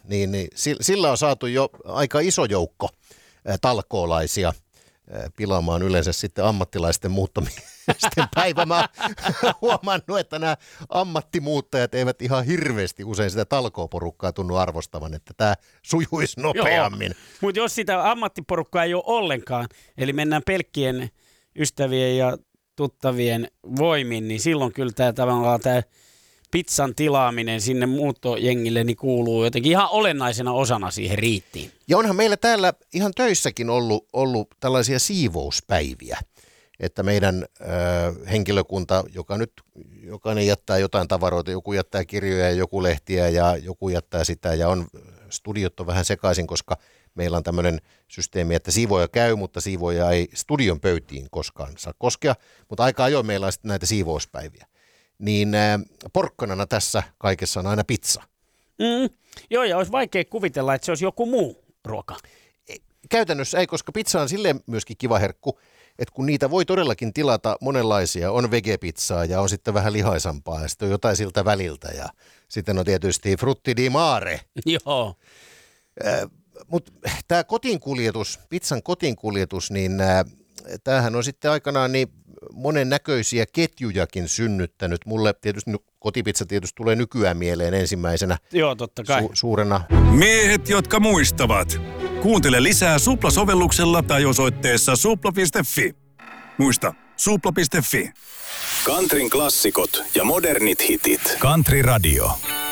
niin sillä on saatu jo aika iso joukko talkoolaisia pilaamaan yleensä sitten ammattilaisten muuttamisten päivä. Mä oon huomannut, että nämä ammattimuuttajat eivät ihan hirveästi usein sitä talkooporukkaa tunnu arvostavan, että tämä sujuisi nopeammin. Mutta jos sitä ammattiporukkaa ei ole ollenkaan, eli mennään pelkkien ystävien ja tuttavien voimin, niin silloin kyllä tämä pizzan tilaaminen sinne muuttojengille niin kuuluu jotenkin ihan olennaisena osana siihen riittiin. Ja onhan meillä täällä ihan töissäkin ollut tällaisia siivouspäiviä, että meidän henkilökunta, jokainen jättää jotain tavaroita, joku jättää kirjoja ja joku lehtiä ja joku jättää sitä ja studiot on vähän sekaisin, koska meillä on tämmöinen systeemi, että siivoja käy, mutta siivoja ei studion pöytiin koskaan saa koskea, mutta aika ajoin meillä on sitten näitä siivouspäiviä. Niin porkkanana tässä kaikessa on aina pizza. Joo, ja olisi vaikea kuvitella, että se olisi joku muu ruoka. Käytännössä ei, koska pizza on silleen myöskin kiva herkku, että kun niitä voi todellakin tilata monenlaisia, on vegepizzaa ja on sitten vähän lihaisampaa ja sitten on jotain siltä väliltä ja sitten on tietysti frutti di mare. Joo. Mutta tämä pizzan kotiinkuljetus, niin tämähän on sitten aikanaan niin monennäköisiä ketjujakin synnyttänyt. Mulle tietysti kotipizza tulee nykyään mieleen ensimmäisenä. Joo, totta kai. Suurena. Miehet, jotka muistavat. Kuuntele lisää Supla-sovelluksella tai osoitteessa supla.fi. Muista, supla.fi. Countryn klassikot ja modernit hitit. Country Radio.